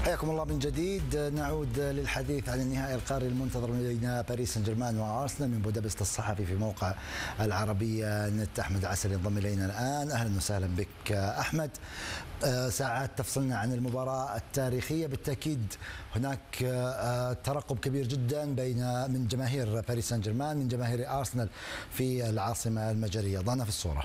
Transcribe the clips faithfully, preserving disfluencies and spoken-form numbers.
حياكم الله من جديد. نعود للحديث عن النهائي القاري المنتظر بين باريس سان جيرمان وارسنال من بودابست. الصحفي في موقع العربية نت أحمد عسل ينضم إلينا الآن. أهلا وسهلا بك أحمد. ساعات تفصلنا عن المباراة التاريخية، بالتأكيد هناك ترقب كبير جدا بين من جماهير باريس سان جيرمان من جماهير أرسنال في العاصمة المجرية. ضعنا في الصورة.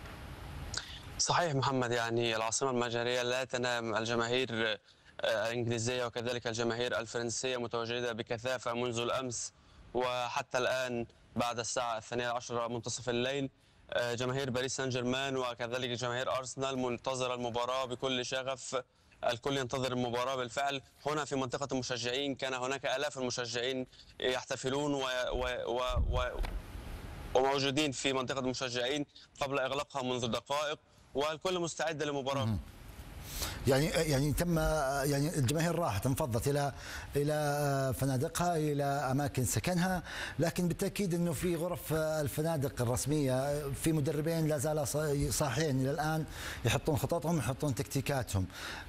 صحيح محمد، يعني العاصمة المجرية لا تنام. الجماهير الإنجليزية وكذلك الجماهير الفرنسية متواجدة بكثافة منذ الأمس وحتى الآن بعد الساعة الثانية عشرة منتصف الليل. جماهير باريس سان جيرمان وكذلك جماهير أرسنال منتظرة المباراة بكل شغف. الكل ينتظر المباراة بالفعل. هنا في منطقة المشجعين كان هناك آلاف المشجعين يحتفلون و... و... و... و... وموجودين في منطقة المشجعين قبل إغلاقها منذ دقائق، والكل مستعد للمباراة. يعني يعني تم يعني الجماهير راحت انفضت الى الى فنادقها، الى اماكن سكنها، لكن بالتاكيد انه في غرف الفنادق الرسميه في مدربين لا زال صاحيين الى الان يحطون خططهم يحطون تكتيكاتهم.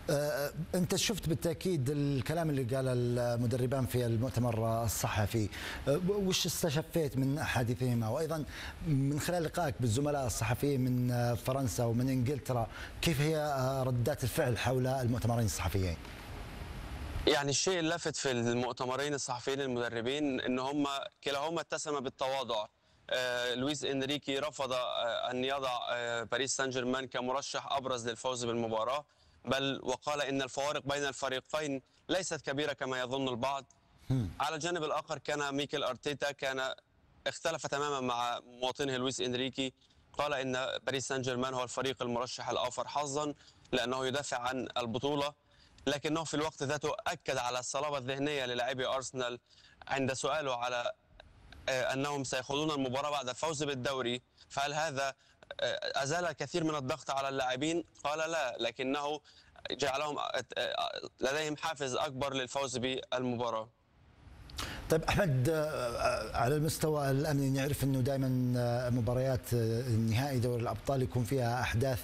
انت شفت بالتاكيد الكلام اللي قال المدربان في المؤتمر الصحفي، وش استشفيت من احاديثهما؟ وايضا من خلال لقائك بالزملاء الصحفيين من فرنسا ومن انجلترا، كيف هي ردات الفعل حول المؤتمرين الصحفيين؟ يعني الشيء اللافت في المؤتمرين الصحفيين المدربين ان هم كلاهما اتسم بالتواضع. آه لويس انريكي رفض آه ان يضع آه باريس سان جيرمان كمرشح ابرز للفوز بالمباراه، بل وقال ان الفوارق بين الفريقين ليست كبيره كما يظن البعض. على الجانب الاخر كان ميكيل ارتيتا كان اختلف تماما مع مواطنه لويس انريكي، قال ان باريس سان جيرمان هو الفريق المرشح الاوفر حظا لانه يدافع عن البطوله، لكنه في الوقت ذاته اكد على الصلابه الذهنيه للاعبي ارسنال عند سؤاله على انهم سيخوضون المباراه بعد الفوز بالدوري، فهل هذا ازال الكثير من الضغط على اللاعبين؟ قال لا، لكنه جعلهم لديهم حافز اكبر للفوز بالمباراه. طيب احمد، على المستوى الامني نعرف انه دائما مباريات النهائي دوري الابطال يكون فيها احداث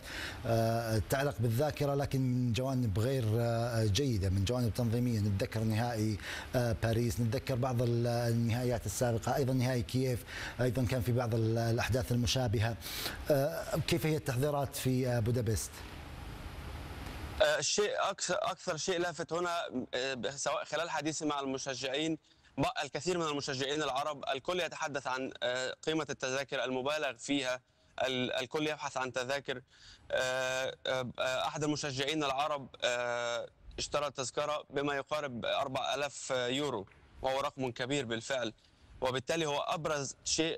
تعلق بالذاكره، لكن من جوانب غير جيده، من جوانب تنظيميه. نتذكر نهائي باريس، نتذكر بعض النهائيات السابقه، ايضا نهائي كييف ايضا كان في بعض الاحداث المشابهه. كيف هي التحضيرات في بودابست؟ الشيء اكثر اكثر شيء لافت هنا، سواء خلال حديثي مع المشجعين، الكثير من المشجعين العرب الكل يتحدث عن قيمة التذاكر المبالغ فيها، الكل يبحث عن تذاكر. أحد المشجعين العرب اشترى تذكرة بما يقارب أربعة آلاف يورو، وهو رقم كبير بالفعل، وبالتالي هو أبرز شيء